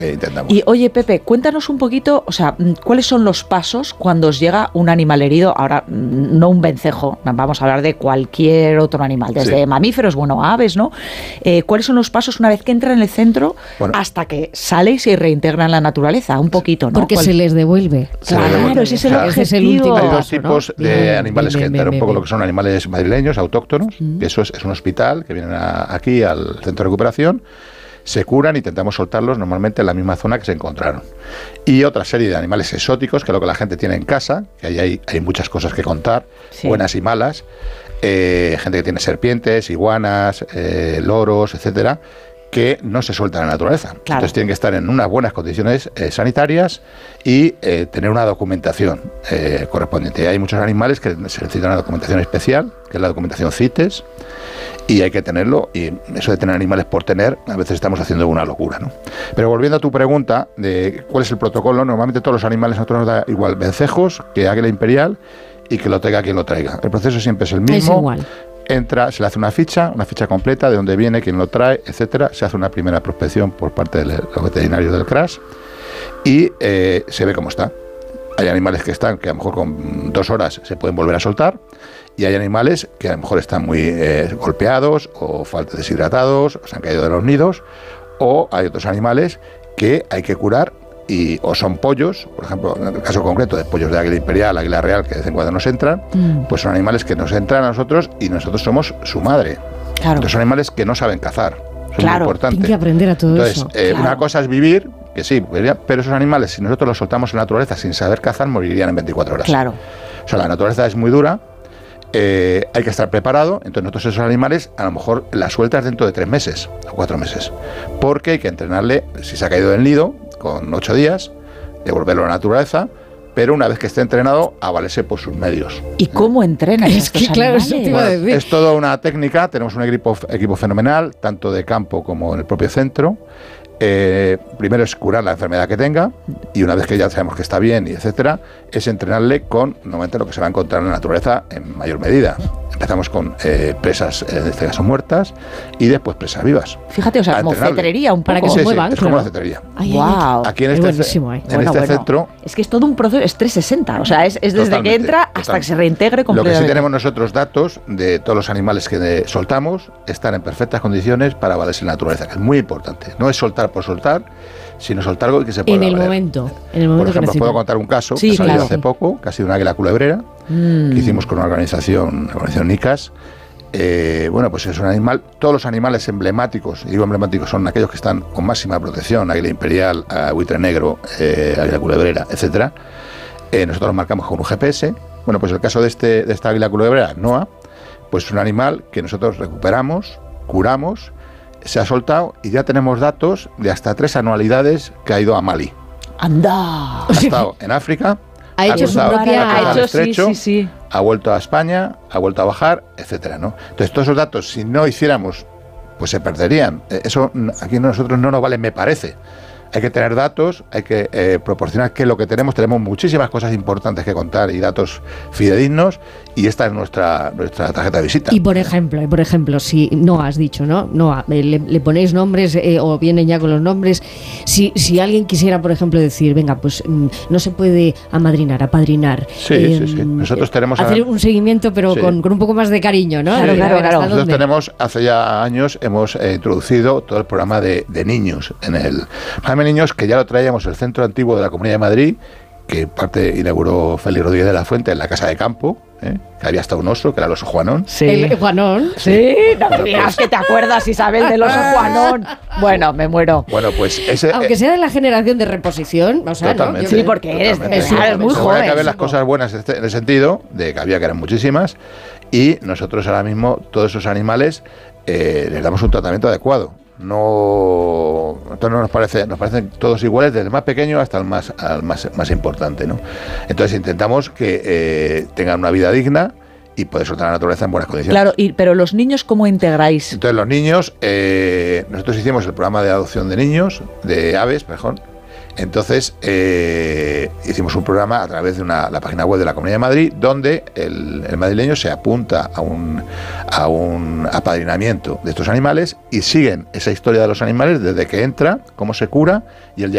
intentamos. Y oye, Pepe, cuéntanos un poquito, o sea, ¿cuáles son los pasos cuando os llega un animal herido? Ahora, no un vencejo, vamos a hablar de cualquier otro animal, desde mamíferos, aves, ¿no? ¿Cuáles son los pasos una vez que entran en el centro hasta que sale y se reintegra en la naturaleza? Un poquito, ¿no? Porque se les devuelve. Claro, ese es el objetivo. Es el último Hay paso, dos tipos de animales que entran, un poco lo que son animales madrileños, autóctonos, que eso es un hospital, que vienen aquí al centro de recuperación, se curan, intentamos soltarlos normalmente en la misma zona que se encontraron. Y otra serie de animales exóticos, que es lo que la gente tiene en casa, que ahí hay muchas cosas que contar, buenas y malas, gente que tiene serpientes, iguanas, loros, etcétera, que no se sueltan en la naturaleza. Claro. Entonces tienen que estar en unas buenas condiciones sanitarias y tener una documentación correspondiente. Hay muchos animales que se necesitan una documentación especial, que es la documentación CITES, y hay que tenerlo, y eso de tener animales por tener, a veces estamos haciendo una locura, ¿no? Pero volviendo a tu pregunta de cuál es el protocolo, normalmente todos los animales nosotros nos da igual vencejos que águila imperial y que lo traiga quien lo traiga. El proceso siempre es el mismo. Es igual. Entra, se le hace una ficha completa de dónde viene, quién lo trae, etcétera. Se hace una primera prospección por parte de los veterinarios del CRAS y se ve cómo está. Hay animales que a lo mejor con 2 horas se pueden volver a soltar, y hay animales que a lo mejor están muy golpeados o falta deshidratados, o se han caído de los nidos, o hay otros animales que hay que curar, o son pollos, por ejemplo, en el caso concreto de pollos de águila imperial, águila real, que de vez en cuando nos entran, pues son animales que nos entran a nosotros y nosotros somos su madre. Claro. Entonces son animales que no saben cazar. Eso es muy importante. Tienen que aprender a todo eso. Una cosa es vivir, que sí, pero esos animales, si nosotros los soltamos en la naturaleza sin saber cazar, morirían en 24 horas. Claro. O sea, la naturaleza es muy dura, hay que estar preparado. Entonces nosotros esos animales a lo mejor las sueltas dentro de 3 meses o 4 meses, porque hay que entrenarle, si se ha caído del nido, con 8 días, devolverlo a la naturaleza, pero una vez que esté entrenado, a valerse por sus medios. ¿Y cómo entrenan estos animales? Eso te iba a decir. Es toda una técnica, tenemos un equipo fenomenal, tanto de campo como en el propio centro. Primero es curar la enfermedad que tenga, y una vez que ya sabemos que está bien, y etcétera, es entrenarle con normalmente lo que se va a encontrar en la naturaleza en mayor medida. Empezamos con presas, en este caso muertas, y después presas vivas. Fíjate, o sea, como cetrería un poco. Para que se muevan. Es como la cetrería. Wow. Aquí en este centro... Es que es todo un proceso, es 360, o sea, es desde que entra hasta que se reintegre completamente. Lo que sí tenemos nosotros datos de todos los animales que soltamos, están en perfectas condiciones para valerse en la naturaleza, que es muy importante. No es soltar por soltar, sino soltar algo que se pueda valer. En el momento por ejemplo, puedo contar un caso que salió hace poco, que ha sido un águila culebrera, que hicimos con una organización NICAS. Pues es un animal, todos los animales emblemáticos, y digo emblemáticos, son aquellos que están con máxima protección, águila imperial, buitre negro, águila culebrera, etcétera. Nosotros los marcamos con un GPS. Bueno, pues el caso de esta águila culebrera, Noah, pues es un animal que nosotros recuperamos, curamos, se ha soltado y ya tenemos datos de hasta 3 anualidades que ha ido a Mali. ¡Anda! Ha estado en África, ha hecho su propia... ha vuelto a España, ha vuelto a bajar, etcétera, ¿no? Entonces, todos esos datos, si no hiciéramos, pues se perderían. Eso aquí nosotros no nos vale, me parece. Hay que tener datos, hay que proporcionar que lo que tenemos muchísimas cosas importantes que contar y datos fidedignos, y esta es nuestra tarjeta de visita. Y por ejemplo, si no has dicho, ¿no? Le ponéis nombres o vienen ya con los nombres. Si alguien quisiera, por ejemplo, decir, venga, pues no se puede apadrinar. Sí. Nosotros tenemos... Hacer un seguimiento, pero con un poco más de cariño, ¿no? Claro. Nosotros tenemos, hace ya años, hemos introducido todo el programa de niños en el... Niños, que ya lo traíamos el Centro Antiguo de la Comunidad de Madrid, que parte inauguró Félix Rodríguez de la Fuente en la Casa de Campo, que había hasta un oso, que era el oso Juanón. Sí. El Juanón. Sí, no me digas que te acuerdas, Isabel, del oso Juanón. Bueno, me muero. Bueno, pues ese... Aunque sea de la generación de reposición, o sea, totalmente, ¿no? Sí, porque eres muy joven. Hay que ver las cosas buenas en el sentido de que había, que eran muchísimas, y nosotros ahora mismo, todos esos animales, les damos un tratamiento adecuado. Entonces nos parecen todos iguales, desde el más pequeño hasta el más importante, ¿no? Entonces intentamos que tengan una vida digna y poder soltar la naturaleza en buenas condiciones. Claro, pero los niños, ¿cómo integráis? Entonces los niños, nosotros hicimos el programa de adopción de niños, de aves, mejor. Entonces hicimos un programa a través de la página web de la Comunidad de Madrid, donde el madrileño se apunta a un apadrinamiento de estos animales y siguen esa historia de los animales desde que entra, cómo se cura y el